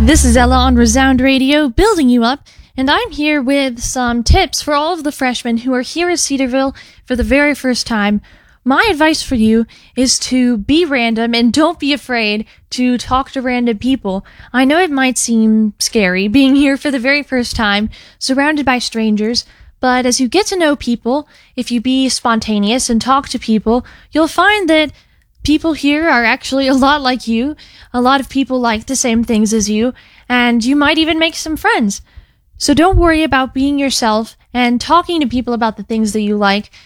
This is Ella on Resound Radio, building you up, and I'm here with some tips for all of the freshmen who are here at Cedarville for the very first time. My advice for you is to be random and don't be afraid to talk to random people. I know it might seem scary being here for the very first time, surrounded by strangers, but as you get to know people, if you be spontaneous and talk to people, you'll find that people here are actually a lot like you. A lot of people like the same things as you, and you might even make some friends. So don't worry about being yourself and talking to people about the things that you like.